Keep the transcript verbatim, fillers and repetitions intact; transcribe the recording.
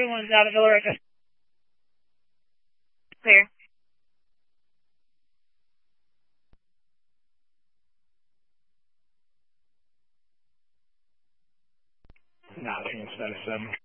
everyone's out of order. Clear. Nothing instead of seven.